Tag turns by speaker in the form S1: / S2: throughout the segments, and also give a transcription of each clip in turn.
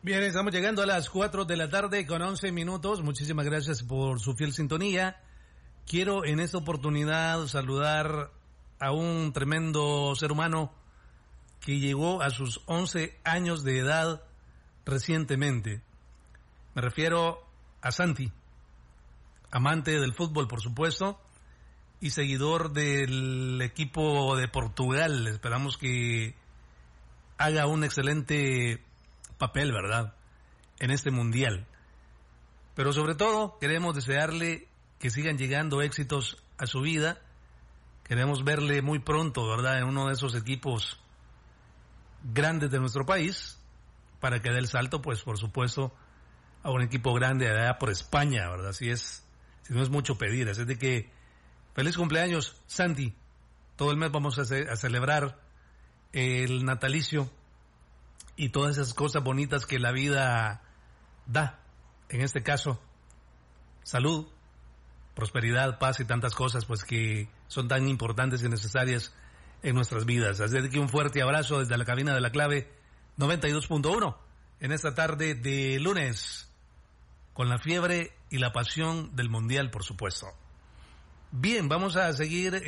S1: Bien, estamos llegando a las 4 de la tarde con 11 minutos. Muchísimas gracias por su fiel sintonía. Quiero en esta oportunidad saludar a un tremendo ser humano que llegó a sus 11 años de edad recientemente. Me refiero a Santi, amante del fútbol, por supuesto, y seguidor del equipo de Portugal. Esperamos que haga un excelente papel, ¿verdad?, en este mundial. Pero sobre todo queremos desearle que sigan llegando éxitos a su vida. Queremos verle muy pronto, ¿verdad?, en uno de esos equipos grandes de nuestro país, para que dé el salto, pues por supuesto, a un equipo grande allá por España, ¿verdad? Si no es mucho pedir. Así de que feliz cumpleaños, Santi. Todo el mes vamos a celebrar el natalicio y todas esas cosas bonitas que la vida da. En este caso, salud, prosperidad, paz y tantas cosas pues que son tan importantes y necesarias en nuestras vidas. Así que un fuerte abrazo desde la cabina de La Clave 92.1 en esta tarde de lunes, con la fiebre y la pasión del Mundial, por supuesto. Bien, vamos a seguir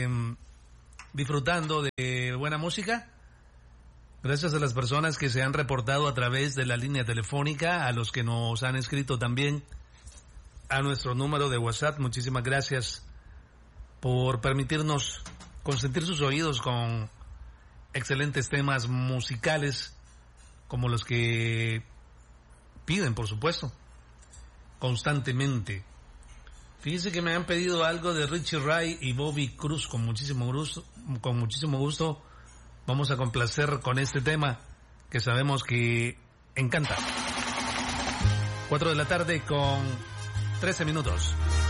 S1: disfrutando de buena música. Gracias a las personas que se han reportado a través de la línea telefónica, a los que nos han escrito también a nuestro número de WhatsApp. Muchísimas gracias por permitirnos consentir sus oídos con excelentes temas musicales como los que piden, por supuesto, constantemente. Fíjense que me han pedido algo de Richie Ray y Bobby Cruz. Con muchísimo gusto vamos a complacer con este tema que sabemos que encanta. 4 de la tarde con 13 minutos.